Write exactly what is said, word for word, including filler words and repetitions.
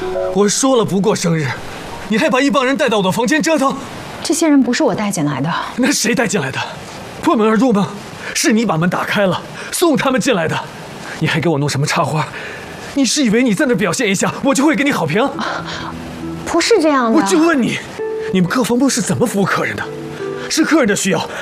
我说了不过生日，你还把一帮人带到我的房间折腾。 这些人不是我带进来的。 那谁带进来的？破门而入吗？是你把门打开了，送他们进来的。你还给我弄什么插花？你是以为你在那表现一下，我就会给你好评？ 不是这样的。 我就问你，你们客房部是怎么服务客人的？是客人的需要，